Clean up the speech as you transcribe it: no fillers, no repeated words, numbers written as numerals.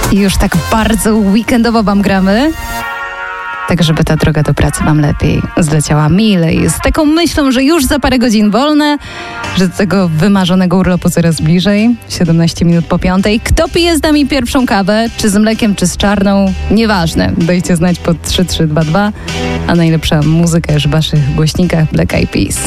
I już tak bardzo weekendowo wam gramy, tak żeby ta droga do pracy wam lepiej zleciała milej. Z taką myślą, że już za parę godzin wolne, że do tego wymarzonego urlopu coraz bliżej. 17 minut po 5. Kto pije z nami pierwszą kawę? Czy z mlekiem, czy z czarną? Nieważne. Dajcie znać pod 3322. A najlepsza muzyka już w waszych głośnikach Black Eyed Peas.